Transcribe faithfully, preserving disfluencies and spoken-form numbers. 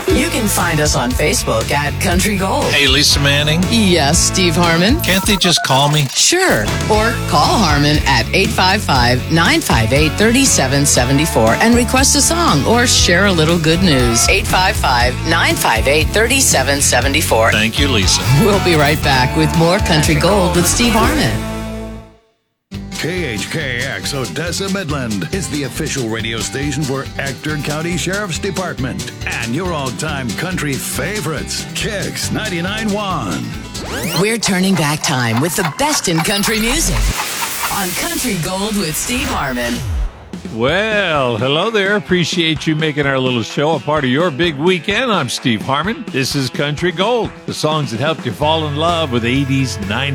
You can find us on Facebook at Country Gold. Hey, Lisa Manning. Yes, Steve Harmon. Can't they just call me? Sure. Or call Harmon at eight five five, nine five eight, three seven seven four and request a song or share a little good news. eight five five, nine five eight, three seven seven four. Thank you, Lisa. We'll be right back with more Country Gold with Steve Harmon. K H K X Odessa Midland is the official radio station for Ector County Sheriff's Department. And your all-time country favorites, Kicks ninety-nine point one. We're turning back time with the best in country music on Country Gold with Steve Harmon. Well, hello there. Appreciate you making our little show a part of your big weekend. I'm Steve Harmon. This is Country Gold, the songs that helped you fall in love with eighties, nineties.